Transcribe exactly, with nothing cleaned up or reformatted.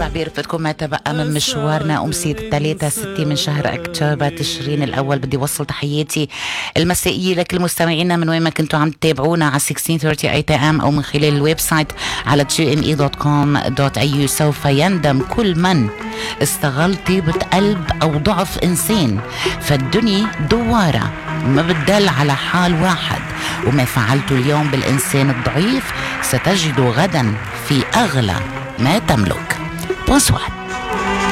التعبير بدكم ما تبقى من مشوارنا أمسية الثلاثة ستة من شهر أكتوبر تشرين الأول. بدي وصل تحياتي المسائية لكل مستمعينا من وين ما كنتوا عم تتابعونا على ستة عشر ثلاثين إيه إم أو من خلال الويب سايت على جي إم إي دوت كوم دوت إيه يو. سوف يندم كل من استغل طيبة قلب أو ضعف إنسان، فالدنيا دوارة ما بتدل على حال واحد، وما فعلته اليوم بالإنسان الضعيف ستجد غدا في أغلى ما تملك. بونسوار.